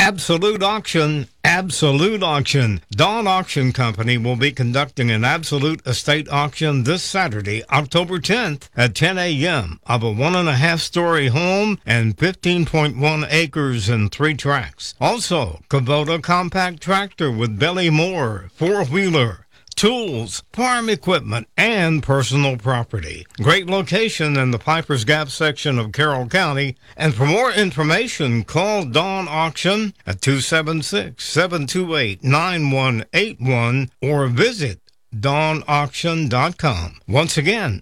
Absolute Auction. Absolute Auction. Dawn Auction Company will be conducting an Absolute Estate Auction this Saturday, October 10th at 10 a.m. of a 1.5-story home and 15.1 acres and 3 tracts. Also, Kubota compact tractor with belly mower, 4-wheeler, tools, farm equipment, and personal property. Great location in the Piper's Gap section of Carroll County. And for more information, call Dawn Auction at 276-728-9181 or visit dawnauction.com. Once again,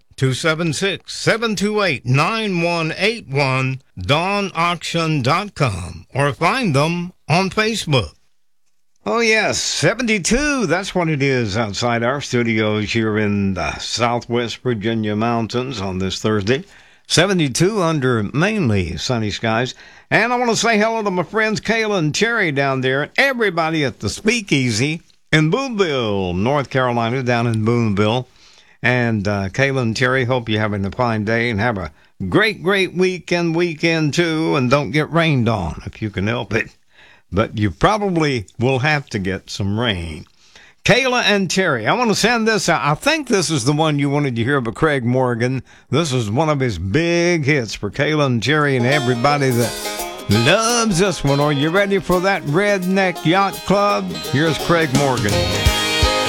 276-728-9181, dawnauction.com, or find them on Facebook. Oh, yes, 72. That's what it is outside our studios here in the Southwest Virginia mountains on this Thursday. 72 under mainly sunny skies. And I want to say hello to my friends Kayla and Terry down there, and everybody at the Speakeasy in Boonville, North Carolina, down in Boonville. And Kayla and Terry, hope you're having a fine day and have a great weekend too. And don't get rained on if you can help it. But you probably will have to get some rain. Kayla and Terry, I want to send this out. I think this is the one you wanted to hear about Craig Morgan. This is one of his big hits for Kayla and Terry and everybody that loves this one. Are you ready for that Redneck Yacht Club? Here's Craig Morgan.